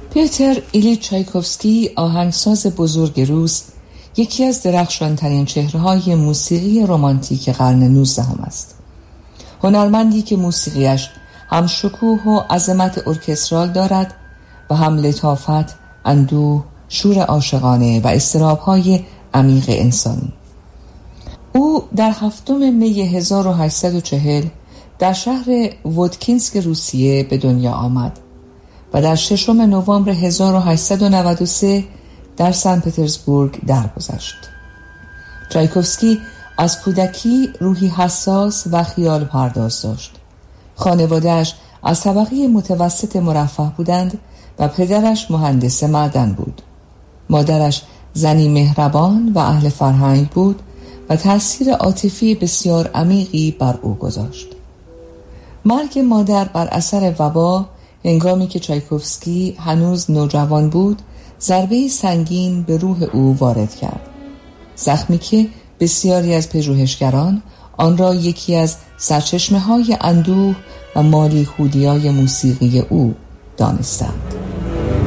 پیتر ایلیچ چایکوفسکی، آهنگساز بزرگ روس، یکی از درخشانترین چهره‌های موسیقی رمانتیک قرن 19 است. هنرمندی که موسیقیش هم شکوه و عظمت ارکسترال دارد و هم لطافت، اندوه، شور عاشقانه و اضطراب‌های عمیق انسانی. او در 7 می 1840 در شهر وودکینسک روسیه به دنیا آمد و در 6 نوامبر 1893 در سن پترزبورگ درگذشت. چایکوفسکی از کودکی روحی حساس و خیال پرداز داشت. خانواده‌اش از طبقه متوسط مرفه بودند و پدرش مهندس معدن بود. مادرش زنی مهربان و اهل فرهنگ بود و تأثیر عاطفی بسیار عمیقی بر او گذاشت. مرگ مادر بر اثر وبا هنگامی که چایکوفسکی هنوز نوجوان بود، ضربه‌ای سنگین به روح او وارد کرد. زخمی که بسیاری از پژوهشگران آن را یکی از سرچشمه‌های اندوه و مالیخولیای موسیقی او دانستند.